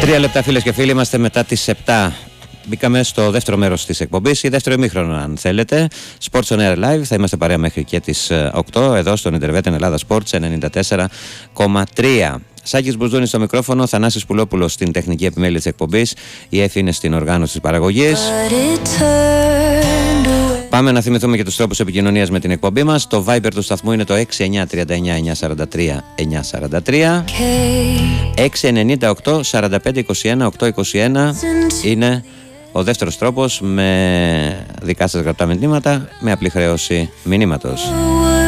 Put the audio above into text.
3 λεπτά φίλες και φίλοι, είμαστε μετά τις 7. Μπήκαμε στο δεύτερο μέρος της εκπομπής ή δεύτερο ημίχρονο αν θέλετε. Sports on Air Live, θα είμαστε παρέα μέχρι και τις 8 εδώ στον Intervet Ελλάδα Sports 94,3. Σάκης Μπουζούνης στο μικρόφωνο, Θανάσης Πουλόπουλος στην τεχνική επιμέλεια της εκπομπής, η Εφη είναι στην οργάνωση της παραγωγής. Πάμε να θυμηθούμε και τους τρόπους επικοινωνίας με την εκπομπή μας. Το Viber του σταθμού είναι το 6939-943-943. 698-4521-821 είναι ο δεύτερος τρόπος με δικά σας γραπτά μηνύματα με απλή χρέωση μηνύματος.